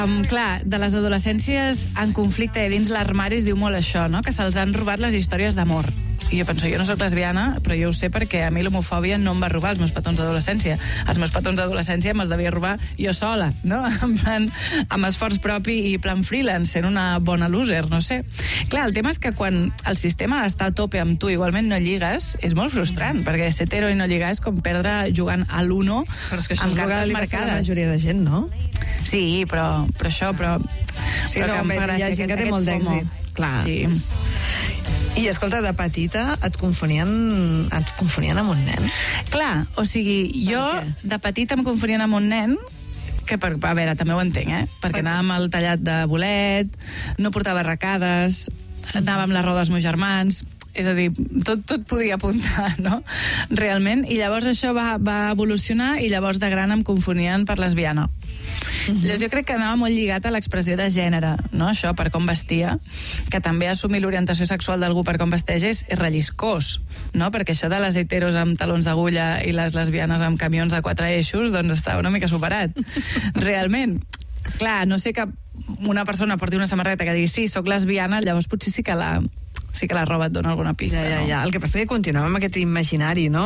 Clar, de les adolescències en conflicte dins l'armari es diu molt això, no? Que se'ls han robat les històries d'amor. I jo penso, jo no soc lesbiana, però jo ho sé perquè a mi l'homofòbia no em va robar els meus petons d'adolescència. Els meus petons d'adolescència me'ls devia robar jo sola, no? En plan, amb esforç propi i plan freelance, sent una bona loser, no sé. Clar, el tema és que quan el sistema està a tope amb tu, igualment no lligues, és molt frustrant, perquè ser hetero i no lligar és com perdre jugant a l'Uno però és que això amb és el que cartes li passa a la marcades. majoria de gent, no? Sí, però això, però... Sí, però no, que em fa hi ha gràcia gent que té aquest molt FOMO. d'èxit. Clar. Sí. I escolta, de petita et confonien amb un nen? Clar, o sigui, jo de petita em confonien amb un nen que, a veure, també ho entenc, perquè anava amb el tallat de bolet, no portava arracades, anava amb la roda dels meus germans, és a dir, tot podia apuntar, no? Realment, i llavors això va evolucionar i llavors de gran em confonien per lesbiana. Llavors jo crec que anava molt lligat a l'expressió de gènere, no? Això, per com vestia, que també assumir l'orientació sexual d'algú per com vesteix és relliscós, no? Perquè això de les heteros amb talons d'agulla i les lesbianes amb camions de 4 eixos, doncs està una mica superat. Realment. Clar, no sé que una persona porti una samarreta que digui sí, soc lesbiana, llavors potser sí que la roba et dona alguna pista, no? Ja. El que passa és que continuem amb aquest imaginari, no?,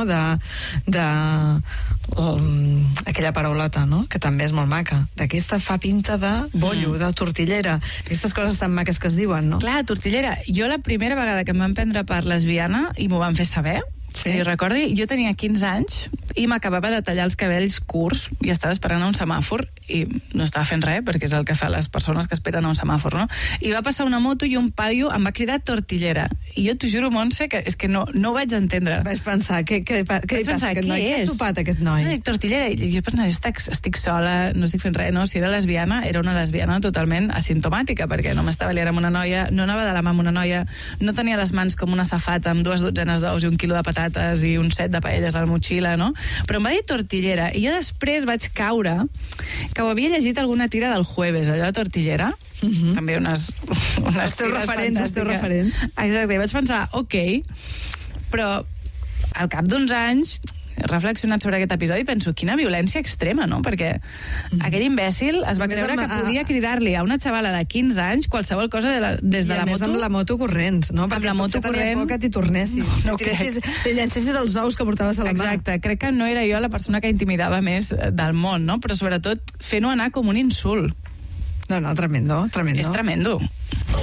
aquella paraulota, no?, que també és molt maca. D'aquesta fa pinta de bollo, de tortillera. Aquestes coses tan maques que es diuen, no? Clar, tortillera. Jo la primera vegada que em van prendre per lesbiana i m'ho van fer saber, sí. I recordi, jo tenia 15 anys i m'acabava de tallar els cabells curts i estava esperant a un semàfor i no estava fent res, perquè és el que fa les persones que esperen a un semàfor, no? I va passar una moto i un paio em va cridar tortillera. I jo t'ho juro, Montse, que és que no ho vaig entendre. Vaig pensar, què passa aquest noi? Què ha sopat aquest noi? No, dic, tortillera. I jo pensava, estic sola, no estic fent res, no? Si era lesbiana, era una lesbiana totalment asimptomàtica, perquè no m'estava liant amb una noia, no anava de la mà amb una noia, no tenia les mans com una safata amb 2 dotzenes d'ous i 1 quilo de patates i un set de paelles a la motxilla, no? Però em va dir tortillera. I jo després vaig caure que ho havia llegit alguna tira del Jueves, allò de tortillera. També unes els teus referents. Exacte, i vaig pensar, ok, però al cap d'uns anys he reflexionat sobre aquest episodi i penso, quina violència extrema, no? Perquè aquell imbècil es va creure que podia cridar-li a una xavala de 15 anys qualsevol cosa des de la moto. I a més amb la moto corrents, no? Perquè potser tenia por que t'hi tornessis. Li llancessis els ous que portaves a la mà. Exacte, crec que no era jo la persona que intimidava més del món, no? Però sobretot fent-ho anar com un insult. No, tremendo. És tremendo.